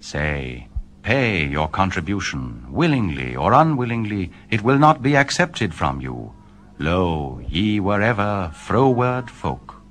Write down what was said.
Say, pay your contribution, willingly or unwillingly, it will not be accepted from you. Lo, ye were ever froward folk.